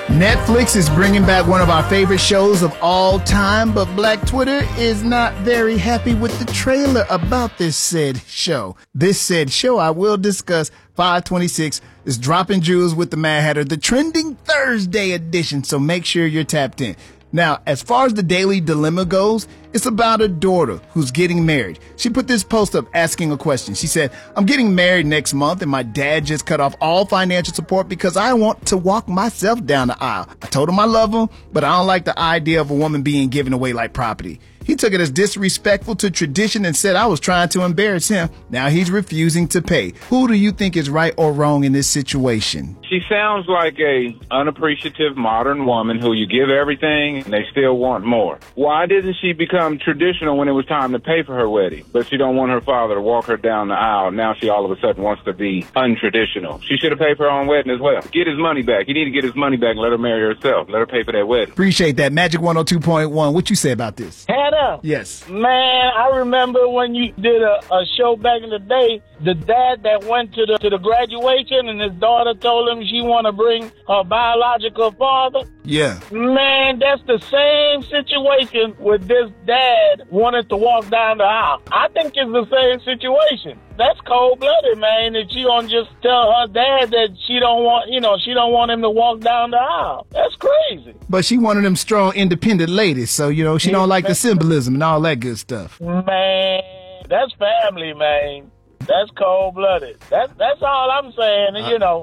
Netflix is bringing back one of our favorite shows of all time, but Black Twitter is not very happy with the trailer about this said show. This said show I will discuss, 526, is dropping jewels with the Mad Hatter, the trending Thursday edition, so make sure you're tapped in. Now, as far as the Daily Dilemma goes, it's about a daughter who's getting married. She put this post up asking a question. She said, I'm getting married next month and my dad just cut off all financial support because I want to walk myself down the aisle. I told him I love him, but I don't like the idea of a woman being given away like property. He took it as disrespectful to tradition and said I was trying to embarrass him. Now he's refusing to pay. Who do you think is right or wrong in this situation? She sounds like a unappreciative modern woman who you give everything and they still want more. Why didn't she become traditional when it was time to pay for her wedding? But she don't want her father to walk her down the aisle. Now she all of a sudden wants to be untraditional. She should have paid for her own wedding as well. Get his money back. He need to get his money back and let her marry herself. Let her pay for that wedding. Appreciate that. Magic 102.1. What you say about this? Hannah. Yes. Man, I remember when you did a show back in the day, the dad that went to the graduation and his daughter told him she want to bring her biological father. Yeah. Man, that's the same situation with this dad wanted to walk down the aisle. I think it's the same situation. That's cold-blooded, man, that she don't just tell her dad that she don't want him to walk down the aisle. That's crazy. But she one of them strong, independent ladies, so, she don't like the symbolism and all that good stuff. Man, that's family, man. That's cold-blooded. That's all I'm saying,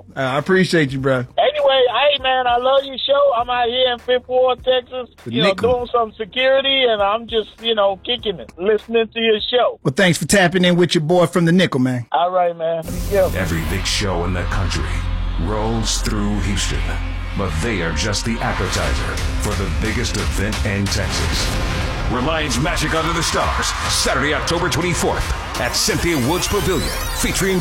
I appreciate you, bro. Anyway, hey, man, I love your show. I'm out here in Fifth Ward, Texas, doing some security, and I'm just, kicking it, listening to your show. Well, thanks for tapping in with your boy from the Nickel, man. All right, man. Yeah. Every big show in the country rolls through Houston, but they are just the appetizer for the biggest event in Texas. Reliance Magic Under the Stars, Saturday, October 24th at Cynthia Woods Pavilion, featuring